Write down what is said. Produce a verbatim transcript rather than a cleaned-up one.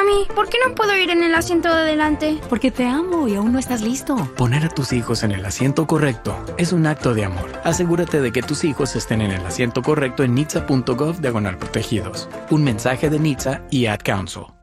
Mami, ¿por qué no puedo ir en el asiento de adelante? Porque te amo y aún no estás listo. Poner a tus hijos en el asiento correcto es un acto de amor. Asegúrate de que tus hijos estén en el asiento correcto en nitsa punto gov diagonal protegidos. Un mensaje de Nitsa y Ad Council.